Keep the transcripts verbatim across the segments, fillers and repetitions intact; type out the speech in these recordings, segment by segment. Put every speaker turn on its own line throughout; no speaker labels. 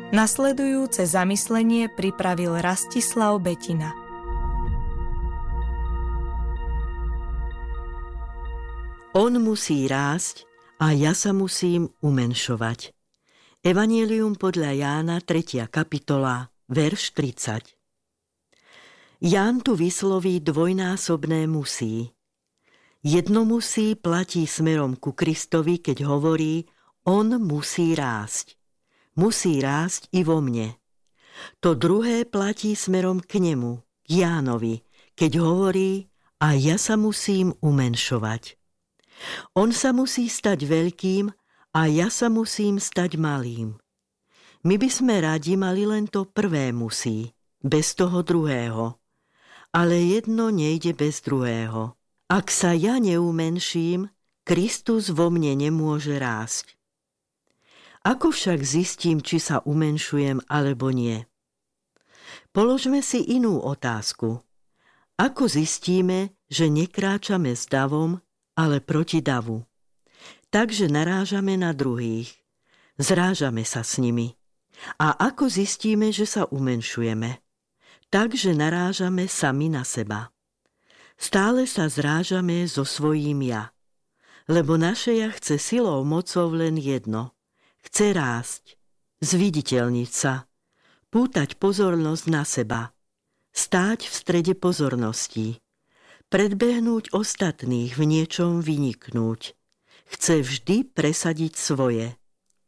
Nasledujúce zamyslenie pripravil Rastislav Betina.
On musí rásť a ja sa musím umenšovať. Evanjelium podľa Jána, tretia kapitola, verš tridsať. Ján tu vysloví dvojnásobné musí. Jedno musí platí smerom ku Kristovi, keď hovorí, on musí rásť. Musí rásť i vo mne. To druhé platí smerom k nemu, k Jánovi, keď hovorí, a ja sa musím umenšovať. On sa musí stať veľkým a ja sa musím stať malým. My by sme radi mali len to prvé musí, bez toho druhého. Ale jedno nejde bez druhého. Ak sa ja neumenším, Kristus vo mne nemôže rásť. Ako však zistím, či sa umenšujem alebo nie? Položme si inú otázku. Ako zistíme, že nekráčame s davom, ale proti davu? Takže narážame na druhých. Zrážame sa s nimi. A ako zistíme, že sa umenšujeme? Takže narážame sami na seba. Stále sa zrážame so svojím ja. Lebo naše ja chce silou mocou len jedno. Chce rásť, zviditeľniť sa, pútať pozornosť na seba, stáť v strede pozorností, predbehnúť ostatných, v niečom vyniknúť. Chce vždy presadiť svoje.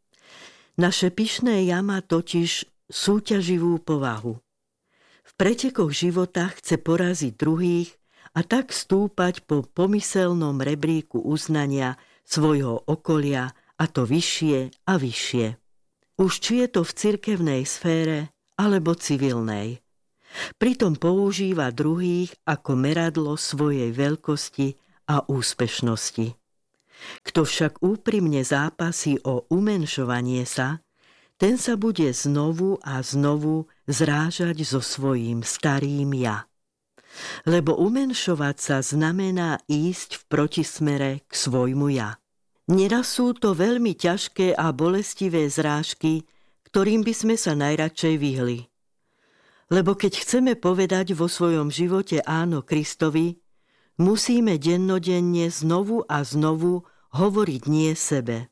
Naše pyšné ja má totiž súťaživú povahu. V pretekoch života chce poraziť druhých a tak stúpať po pomyselnom rebríku uznania svojho okolia, a to vyššie a vyššie. Už či je to v cirkevnej sfére alebo civilnej. Pritom používa druhých ako meradlo svojej veľkosti a úspešnosti. Kto však úprimne zápasí o umenšovanie sa, ten sa bude znovu a znovu zrážať so svojím starým ja. Lebo umenšovať sa znamená ísť v protismere k svojmu ja. Neraz sú to veľmi ťažké a bolestivé zrážky, ktorým by sme sa najradšej vyhli. Lebo keď chceme povedať vo svojom živote áno Kristovi, musíme dennodenne znovu a znovu hovoriť nie sebe.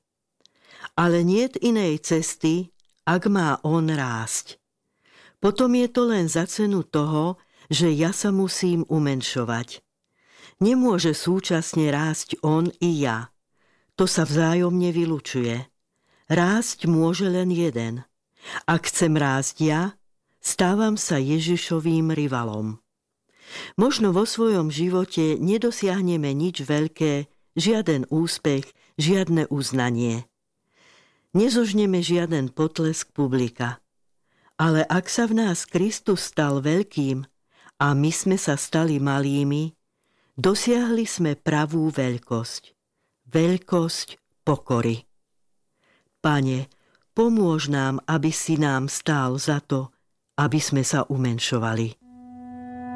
Ale niet inej cesty, ak má on rásť. Potom je to len za cenu toho, že ja sa musím umenšovať. Nemôže súčasne rásť on i ja. To sa vzájomne vylučuje. Rásť môže len jeden. Ak chcem rásť ja, stávam sa Ježišovým rivalom. Možno vo svojom živote nedosiahneme nič veľké, žiaden úspech, žiadne uznanie. Nezožneme žiaden potlesk publika. Ale ak sa v nás Kristus stal veľkým a my sme sa stali malými, dosiahli sme pravú veľkosť. Veľkosť pokory. Pane, pomôž nám, aby si nám stál za to, aby sme sa umenšovali.